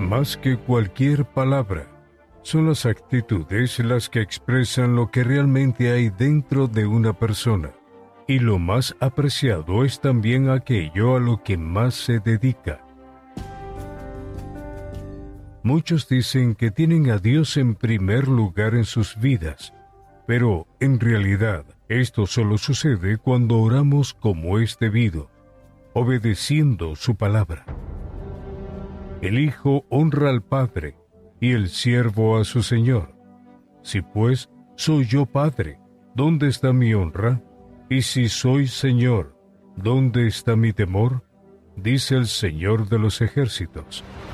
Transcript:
Más que cualquier palabra, son las actitudes las que expresan lo que realmente hay dentro de una persona. Y lo más apreciado es también aquello a lo que más se dedica. Muchos dicen que tienen a Dios en primer lugar en sus vidas, pero en realidad esto solo sucede cuando oramos como es debido, obedeciendo su palabra. El Hijo honra al Padre y el siervo a su Señor. Si pues soy yo Padre, ¿dónde está mi honra? Y si soy Señor, ¿dónde está mi temor? Dice el Señor de los ejércitos.